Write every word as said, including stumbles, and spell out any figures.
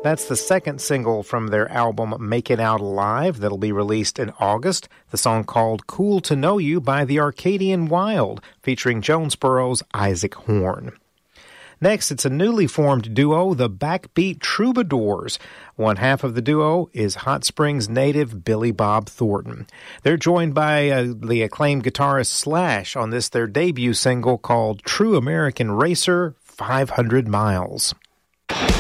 That's the second single from their album Make It Out Alive that'll be released in August. The song called Cool to Know You by the Arcadian Wild, featuring Jonesboro's Isaac Horn. Next, it's a newly formed duo, the Backbeat Troubadours. One half of the duo is Hot Springs native Billy Bob Thornton. They're joined by uh, the acclaimed guitarist Slash on this, their debut single called True American Racer, five hundred miles.